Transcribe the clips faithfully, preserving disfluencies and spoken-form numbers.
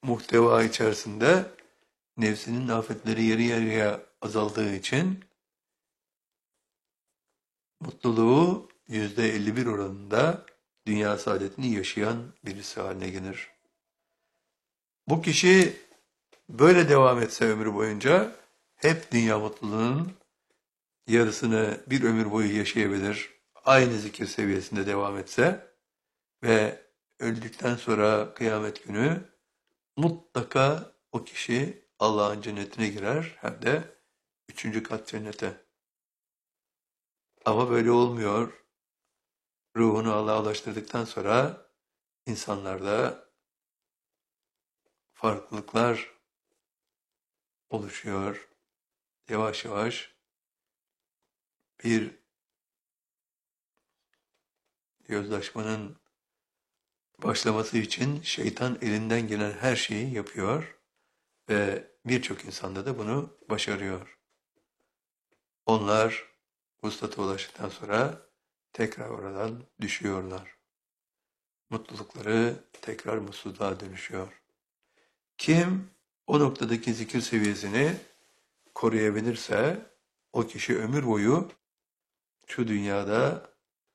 muhteva içerisinde nefsinin afetleri yarı yarıya azaldığı için mutluluğu yüzde elli bir oranında dünya saadetini yaşayan birisi haline gelir. Bu kişi böyle devam etse ömrü boyunca hep dünya mutluluğunun yarısını bir ömür boyu yaşayabilir. Aynı zikir seviyesinde devam etse ve öldükten sonra kıyamet günü mutlaka o kişi Allah'ın cennetine girer, hem de üçüncü kat cennete. Ama böyle olmuyor. Ruhunu Allah'a ulaştırdıktan sonra insanlarda farklılıklar oluşuyor. Yavaş yavaş bir yozlaşmanın başlaması için şeytan elinden gelen her şeyi yapıyor ve birçok insanda da bunu başarıyor. Onlar vuslata ulaştıktan sonra tekrar oradan düşüyorlar. Mutlulukları tekrar mutsuzluğa dönüşüyor. Kim o noktadaki zikir seviyesini koruyabilirse o kişi ömür boyu şu dünyada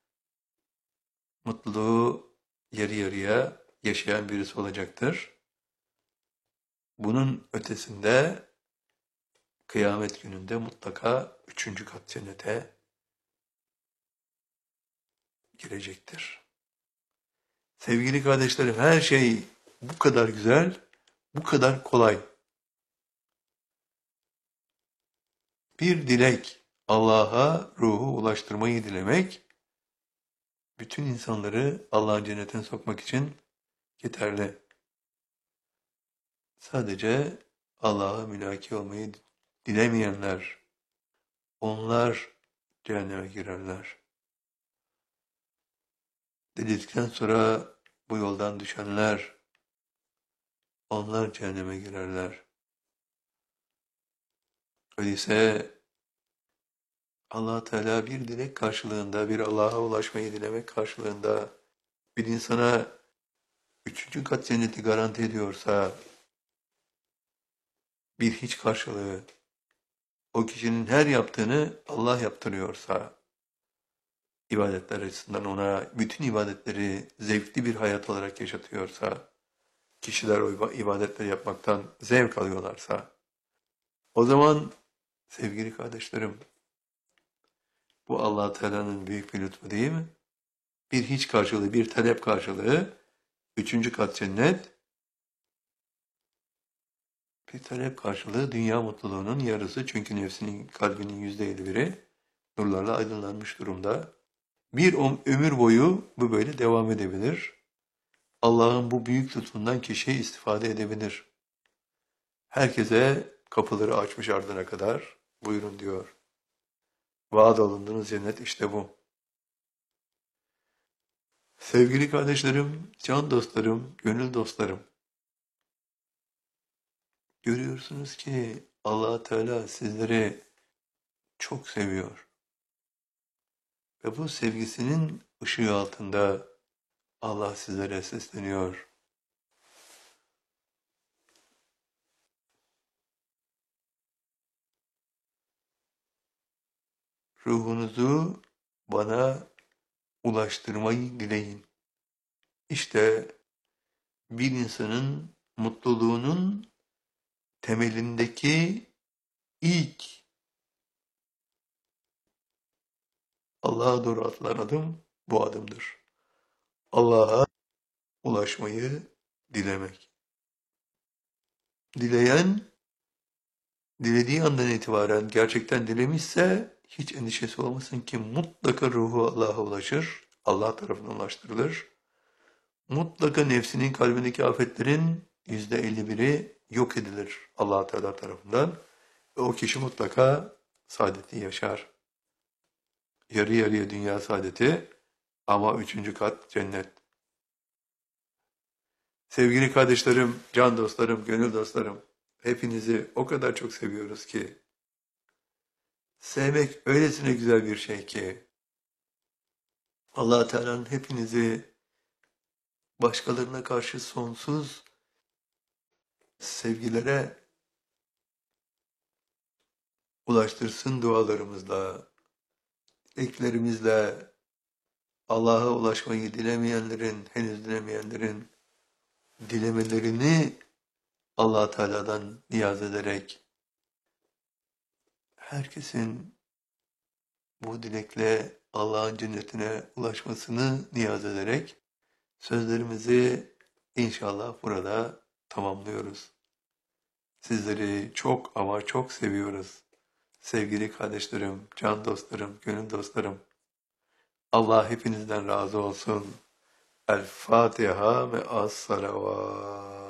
mutluluğu yarı yarıya yaşayan birisi olacaktır. Bunun ötesinde kıyamet gününde mutlaka üçüncü kat cennete girecektir. Sevgili kardeşlerim, her şey bu kadar güzel, bu kadar kolay. Bir dilek, Allah'a ruhu ulaştırmayı dilemek, bütün insanları Allah'ın cennetine sokmak için yeterli. Sadece Allah'a mülaki olmayı dilemeyenler, onlar cehenneme girerler. Dedikten sonra bu yoldan düşenler, onlar cehenneme girerler. Öyleyse Allah Teala bir dilek karşılığında, bir Allah'a ulaşmayı dilemek karşılığında bir insana üçüncü kat cenneti garanti ediyorsa, bir hiç karşılığı, o kişinin her yaptığını Allah yaptırıyorsa, ibadetler açısından ona bütün ibadetleri zevkli bir hayat olarak yaşatıyorsa, kişiler o ibadetleri yapmaktan zevk alıyorlarsa, o zaman sevgili kardeşlerim, bu Allah Teala'nın büyük bir lütfu değil mi? Bir hiç karşılığı, bir talep karşılığı, üçüncü kat cennet, bir talep karşılığı dünya mutluluğunun yarısı, çünkü nefsinin, kalbinin yüzde elli biri nurlarla aydınlanmış durumda. Bir ömür boyu bu böyle devam edebilir. Allah'ın bu büyük lütfundan kişi istifade edebilir. Herkese kapıları açmış ardına kadar, buyurun diyor. Vaat olunduğunuz cennet işte bu. Sevgili kardeşlerim, can dostlarım, gönül dostlarım, görüyorsunuz ki Allah Teala sizleri çok seviyor. Ve bu sevgisinin ışığı altında Allah sizlere sesleniyor. Ruhunuzu bana ulaştırmayı dileyin. İşte bir insanın mutluluğunun temelindeki ilk Allah'a doğru atılan adım bu adımdır. Allah'a ulaşmayı dilemek. Dileyen, dilediği andan itibaren gerçekten dilemişse hiç endişesi olmasın ki mutlaka ruhu Allah'a ulaşır, Allah tarafından ulaştırılır. Mutlaka nefsinin kalbindeki afetlerin yüzde elli biri yok edilir Allah Teala tarafından ve o kişi mutlaka saadeti yaşar. Yarı yarıya dünya saadeti ama üçüncü kat cennet. Sevgili kardeşlerim, can dostlarım, gönül dostlarım, hepinizi o kadar çok seviyoruz ki, sevmek öylesine güzel bir şey ki, Allah Teala'nın hepinizi başkalarına karşı sonsuz sevgilere ulaştırsın dualarımızla, dileklerimizle. Allah'a ulaşmayı dilemeyenlerin, henüz dilemeyenlerin dilemelerini Allah Teala'dan niyaz ederek, herkesin bu dilekle Allah'ın cennetine ulaşmasını niyaz ederek sözlerimizi inşallah burada tamamlıyoruz. Sizleri çok ama çok seviyoruz. Sevgili kardeşlerim, can dostlarım, gönül dostlarım. Allah hepinizden razı olsun. El Fatiha ve as salavat.